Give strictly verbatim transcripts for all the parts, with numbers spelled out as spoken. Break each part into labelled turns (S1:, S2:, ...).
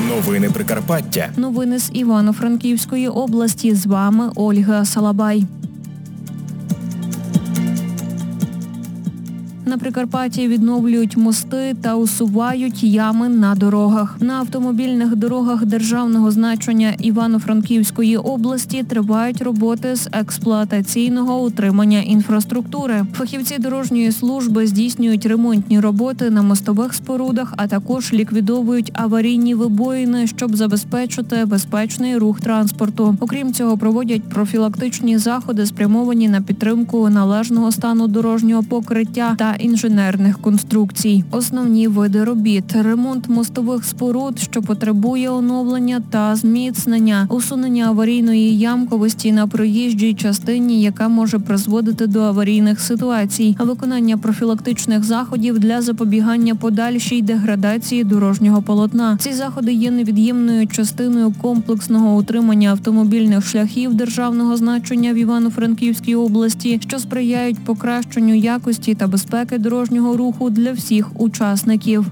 S1: Новини Прикарпаття.
S2: Новини з Івано-Франківської області. З вами Ольга Салабай. На Прикарпатті відновлюють мости та усувають ями на дорогах. На автомобільних дорогах державного значення Івано-Франківської області тривають роботи з експлуатаційного утримання інфраструктури. Фахівці дорожньої служби здійснюють ремонтні роботи на мостових спорудах, а також ліквідовують аварійні вибоїни, щоб забезпечити безпечний рух транспорту. Окрім цього, проводять профілактичні заходи, спрямовані на підтримку належного стану дорожнього покриття та інженерних конструкцій. Основні види робіт – ремонт мостових споруд, що потребує оновлення та зміцнення, усунення аварійної ямковості на проїжджій частині, яка може призводити до аварійних ситуацій, виконання профілактичних заходів для запобігання подальшій деградації дорожнього полотна. Ці заходи є невід'ємною частиною комплексного утримання автомобільних шляхів державного значення в Івано-Франківській області, що сприяють покращенню якості та безпеки дорожнього руху для всіх учасників.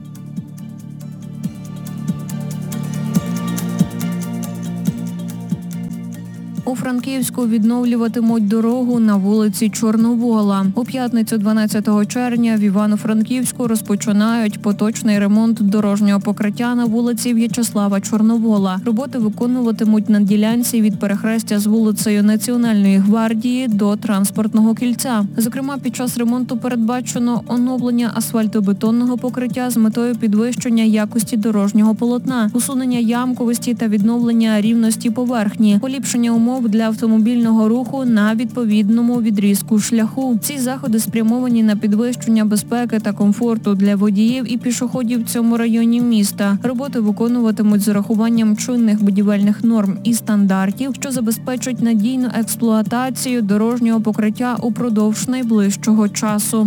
S2: У Франківську відновлюватимуть дорогу на вулиці Чорновола. У п'ятницю дванадцятого червня в Івано-Франківську розпочинають поточний ремонт дорожнього покриття на вулиці В'ячеслава Чорновола. Роботи виконуватимуть на ділянці від перехрестя з вулицею Національної гвардії до транспортного кільця. Зокрема, під час ремонту передбачено оновлення асфальтобетонного покриття з метою підвищення якості дорожнього полотна, усунення ямковості та відновлення рівності поверхні, поліпшення умов для автомобільного руху на відповідному відрізку шляху. Ці заходи спрямовані на підвищення безпеки та комфорту для водіїв і пішоходів в цьому районі міста. Роботи виконуватимуть з урахуванням чинних будівельних норм і стандартів, що забезпечать надійну експлуатацію дорожнього покриття упродовж найближчого часу.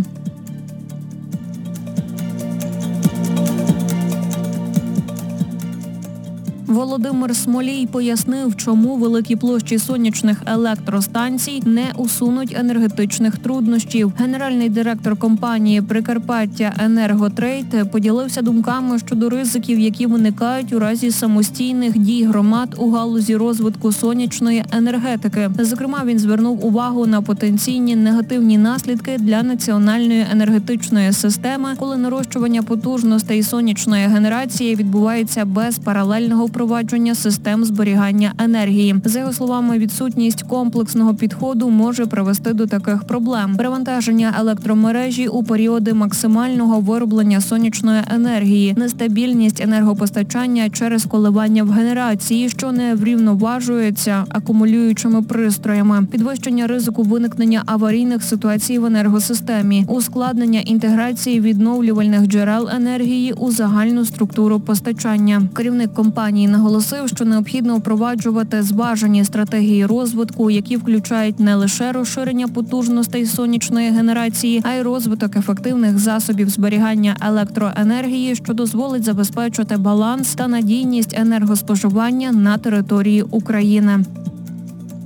S2: Володимир Смолій пояснив, чому великі площі сонячних електростанцій не усунуть енергетичних труднощів. Генеральний директор компанії «Прикарпаття Енерготрейд» поділився думками щодо ризиків, які виникають у разі самостійних дій громад у галузі розвитку сонячної енергетики. Зокрема, він звернув увагу на потенційні негативні наслідки для національної енергетичної системи, коли нарощування потужностей сонячної генерації відбувається без паралельного впровадження систем зберігання енергії. За його словами, відсутність комплексного підходу може привести до таких проблем. Перевантаження електромережі у періоди максимального вироблення сонячної енергії, нестабільність енергопостачання через коливання в генерації, що не врівноважується акумулюючими пристроями, підвищення ризику виникнення аварійних ситуацій в енергосистемі, ускладнення інтеграції відновлювальних джерел енергії у загальну структуру постачання. Керівник компанії наголосив, що необхідно впроваджувати зважені стратегії розвитку, які включають не лише розширення потужностей сонячної генерації, а й розвиток ефективних засобів зберігання електроенергії, що дозволить забезпечити баланс та надійність енергоспоживання на території України.